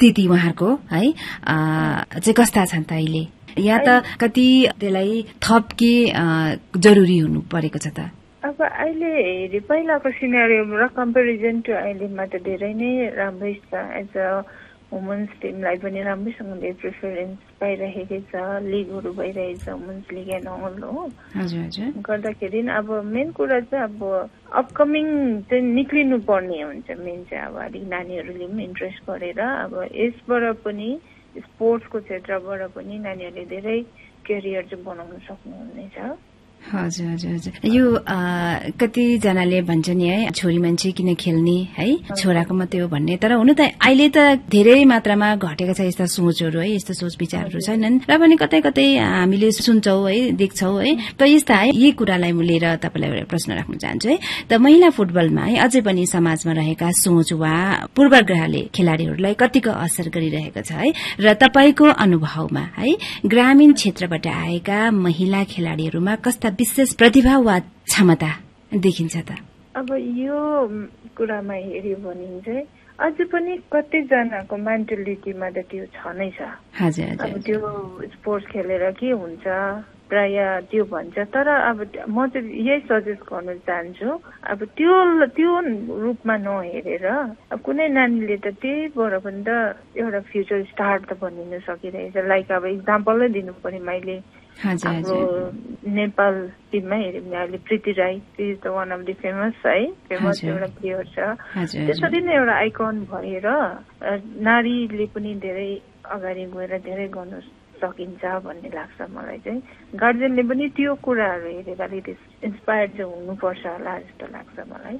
स्थिति उहाँहरूको है चाहिँ कस्ता छन् त अहिले, या त कति त्यसलाई थप के जरुरी हुनु परेको छ त? अब अहिले हेरी पहिलाको सिनेरियो र कम्पेरिजन टु अहिलेमा त धेरै नै राम्रै छ। एज अ वुमेन्स टिमलाई पनि राम्रैसँगले प्रिफरेन्स पाइरहेकै छ, लिगहरू भइरहेछ, वुमेन्स लिग एन्ड अल हो गर्दाखेरि अब मेन कुरा चाहिँ अब अपकमिङ चाहिँ निक्लिनु पर्ने हुन्छ। मेन चाहिँ अब अलिक नानीहरूले पनि इन्ट्रेस्ट गरेर अब यसबाट पनि स्पोर्ट्सको क्षेत्रबाट पनि नानीहरूले धेरै करियर चाहिँ बनाउन सक्नुहुनेछ। हजुर हजुर हजुर। यो कतिजनाले भन्छ नि है, छोरी मान्छे किन खेल्ने है, छोराको मात्रै हो भन्ने। तर हुनु त अहिले त धेरै मात्रामा घटेको छ यस्ता सोचहरू है, यस्तो सोच विचारहरू छैनन् र पनि कतै कतै हामीले सुन्छौं है, देख्छौं है। त यस्ता है यही कुरालाई लिएर तपाईलाई एउटा प्रश्न राख्न चाहन्छु है। त महिला फुटबलमा है अझै पनि समाजमा रहेका सोच वा पूर्वाग्रहले खेलाड़ीहरूलाई कतिको असर गरिरहेको छ है, र तपाईको अनुभवमा है ग्रामीण क्षेत्रबाट आएका महिला खेलाड़ीहरूमा कस्ता विशेष प्रतिभा वा क्षमता देखिन्छ त? अब यो कुरामा हेर्यो भने चाहिँ अझै पनि कतिजनाको मेन्टालिटीमा त त्यो छ नै छ। अब त्यो स्पोर्ट्स खेलेर के हुन्छ प्राय त्यो भन्छ। तर अब म चाहिँ यही सजेस्ट गर्न चाहन्छु, अब त्यो रूपमा नहेरेर अब कुनै नानीले त त्यहीबाट पनि त एउटा फ्युचर स्टार त बनिन सकिरहेछ। लाइक अब इक्जाम्पलै दिनु पर्यो, मैले हाम्रो नेपाल टिममा हेऱ्यो भने अहिले प्रीति Rai is the one of the famous एउटा प्लेयर छ। त्यसरी नै एउटा आइकन भएर नारीले पनि धेरै अगाडि गएर धेरै गर्नु सकिन्छ भन्ने लाग्छ मलाई चाहिँ। गार्जियनले पनि त्यो कुराहरू हेरेर अलिकति इन्सपायर चाहिँ हुनुपर्छ होला जस्तो लाग्छ मलाई।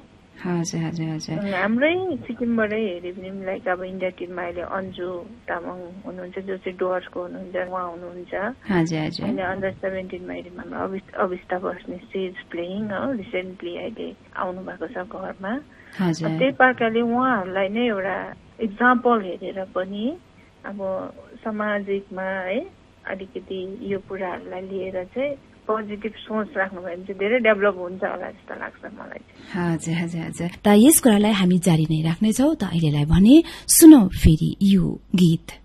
हाम्रै सिक्किमबाटै हेऱ्यो भने लाइक अब इन्डिया टिममा अहिले अन्जु तामाङ हुनुहुन्छ, जो चाहिँ डुवर्सको हुनुहुन्छ, उहाँ हुनुहुन्छ। अहिले अन्डर 17मा हेऱ्यो हाम्रो अविष्टा बस्ने इज प्लेइङ रिसेन्टली अहिले आउनु भएको छ घरमा। त्यही प्रकारले उहाँहरूलाई नै एउटा इक्जाम्पल हेरेर पनि अब सामाजिकमा है अलिकति यो कुराहरूलाई लिएर चाहिँ पोजिटिभ सोच राख्नुभयो भने चाहिँ धेरै डेभलप हुन्छ होला जस्तो लाग्छ मलाई। हजुर हजुर हजुर। त यस कुरालाई हामी जारी नै राख्नेछौँ। त अहिलेलाई भने सुनौ फेरि यो गीत।